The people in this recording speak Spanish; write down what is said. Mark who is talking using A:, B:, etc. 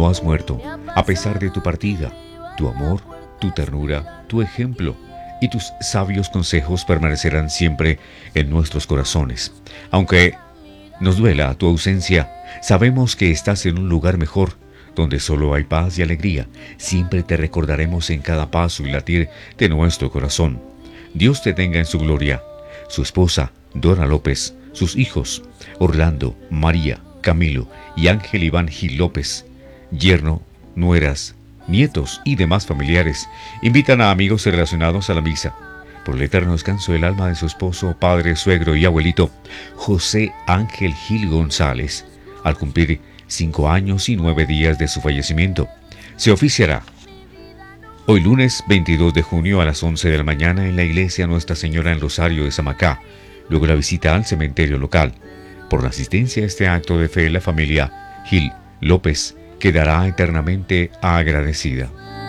A: no has muerto, a pesar de tu partida. Tu amor, tu ternura, tu ejemplo y tus sabios consejos permanecerán siempre en nuestros corazones. Aunque nos duela tu ausencia, sabemos que estás en un lugar mejor, donde solo hay paz y alegría. Siempre te recordaremos en cada paso y latir de nuestro corazón. Dios te tenga en su gloria. Su esposa, Dora López, sus hijos, Orlando, María, Camilo y Ángel Iván Gil López, yerno, nueras, nietos y demás familiares, invitan a amigos relacionados a la misa. Por el eterno descanso del alma de su esposo, padre, suegro y abuelito, José Ángel Gil González, al cumplir 5 años y 9 días de su fallecimiento. Se oficiará hoy lunes 22 de junio a las 11 de la mañana en la iglesia Nuestra Señora en Rosario de Samacá, luego la visita al cementerio local. Por la asistencia a este acto de fe, la familia Gil López quedará eternamente agradecida.